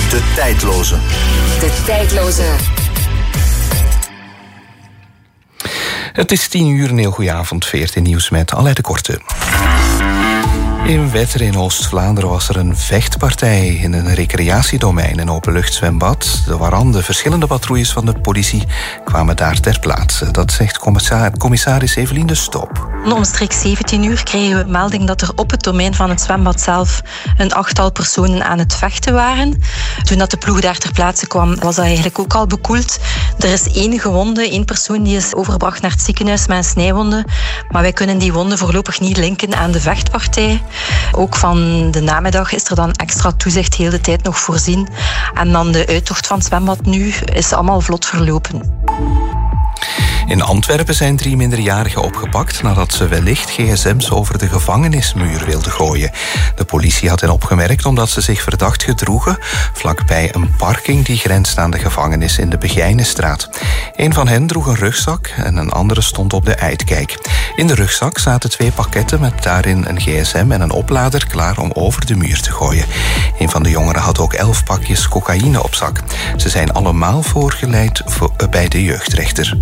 De tijdloze. De tijdloze. Het is 10 uur, een heel goeie avond. 14 nieuws met Aleid de Korte. In Wetteren in Oost-Vlaanderen was er een vechtpartij in een recreatiedomein, een openluchtzwembad. De warande verschillende patrouilles van de politie kwamen daar ter plaatse. Dat zegt commissaris Evelien de Stop. Omstreeks 17 uur kregen we melding dat er op het domein van het zwembad zelf een 8-tal personen aan het vechten waren. Toen dat de ploeg daar ter plaatse kwam, was dat eigenlijk ook al bekoeld. Er is 1 gewonde, 1 persoon die is overgebracht naar het ziekenhuis met een snijwonde. Maar wij kunnen die wonden voorlopig niet linken aan de vechtpartij. Ook van de namiddag is er dan extra toezicht heel de tijd nog voorzien. En dan de uittocht van het zwembad nu is allemaal vlot verlopen. In Antwerpen zijn 3 minderjarigen opgepakt nadat ze wellicht gsm's over de gevangenismuur wilden gooien. De politie had hen opgemerkt omdat ze zich verdacht gedroegen vlakbij een parking die grenst aan de gevangenis in de Begijnenstraat. Een van hen droeg een rugzak en een andere stond op de uitkijk. In de rugzak zaten 2 pakketten met daarin een gsm en een oplader klaar om over de muur te gooien. Een van de jongeren had ook 11 pakjes cocaïne op zak. Ze zijn allemaal voorgeleid bij de jeugdrechter.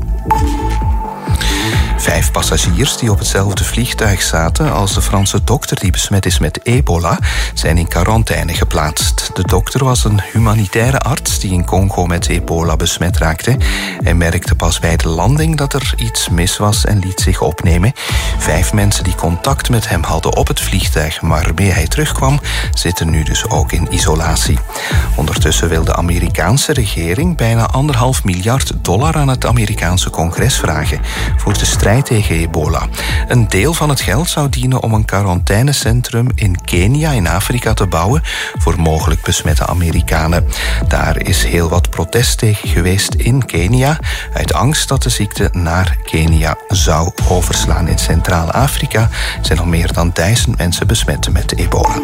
5 passagiers die op hetzelfde vliegtuig zaten als de Franse dokter die besmet is met ebola, zijn in quarantaine geplaatst. De dokter was een humanitaire arts die in Congo met ebola besmet raakte. Hij merkte pas bij de landing dat er iets mis was en liet zich opnemen. 5 mensen die contact met hem hadden op het vliegtuig waarmee hij terugkwam, zitten nu dus ook in isolatie. Ondertussen wil de Amerikaanse regering bijna $1,5 miljard aan het Amerikaanse congres vragen voor de strijd tegen ebola. Een deel van het geld zou dienen om een quarantainecentrum in Kenia in Afrika te bouwen voor mogelijk besmette Amerikanen. Daar is heel wat protest tegen geweest in Kenia, uit angst dat de ziekte naar Kenia zou overslaan. In Centraal-Afrika zijn al meer dan 1000 mensen besmet met ebola.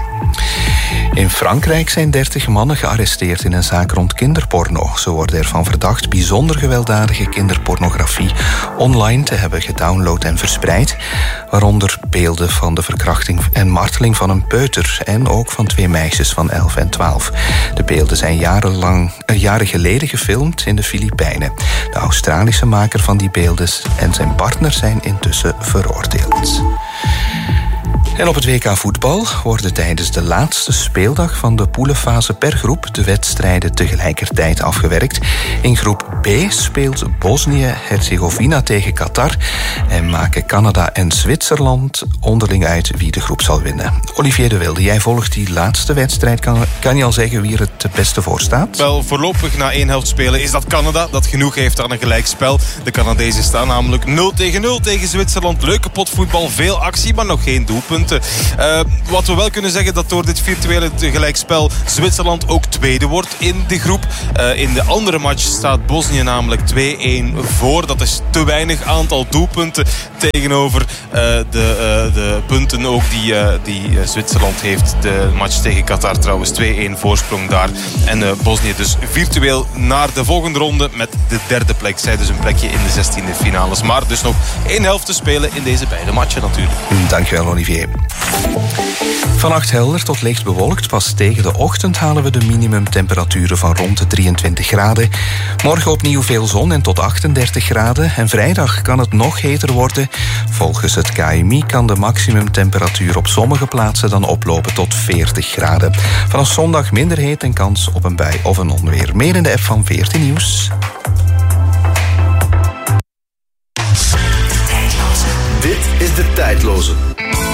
In Frankrijk zijn 30 mannen gearresteerd in een zaak rond kinderporno. Ze worden ervan verdacht bijzonder gewelddadige kinderpornografie online te hebben gedownload en verspreid, waaronder beelden van de verkrachting en marteling van een peuter en ook van 2 meisjes van 11 en 12. De beelden zijn jaren geleden gefilmd in de Filipijnen. De Australische maker van die beelden en zijn partner zijn intussen veroordeeld. En op het WK voetbal worden tijdens de laatste speeldag van de poelenfase per groep de wedstrijden tegelijkertijd afgewerkt. In groep B speelt Bosnië-Herzegovina tegen Qatar en maken Canada en Zwitserland onderling uit wie de groep zal winnen. Olivier de Wilde, jij volgt die laatste wedstrijd. Kan je al zeggen wie er het beste voor staat? Wel, voorlopig na 1 helft spelen is dat Canada, dat genoeg heeft aan een gelijkspel. De Canadezen staan namelijk 0-0 tegen Zwitserland. Leuke potvoetbal, veel actie, maar nog geen doelpunt. Wat we wel kunnen zeggen, dat door dit virtuele gelijkspel Zwitserland ook tweede wordt in de groep. In de andere match staat Bosnië namelijk 2-1 voor. Dat is te weinig aantal doelpunten tegenover de punten ook die Zwitserland heeft. De match tegen Qatar trouwens 2-1 voorsprong daar. En Bosnië dus virtueel naar de volgende ronde met de 3e plek. Zij dus een plekje in de 16e finales. Maar dus nog 1 helft te spelen in deze beide matchen natuurlijk. Dankjewel, Olivier. Vannacht helder tot licht bewolkt. Pas tegen de ochtend halen we de minimumtemperaturen van rond de 23 graden. Morgen opnieuw veel zon en tot 38 graden. En vrijdag kan het nog heter worden. Volgens het KMI kan de maximumtemperatuur op sommige plaatsen dan oplopen tot 40 graden. Vanaf zondag minder heet en kans op een bui of een onweer. Meer in de app van 14 Nieuws. Dit is De Tijdloze.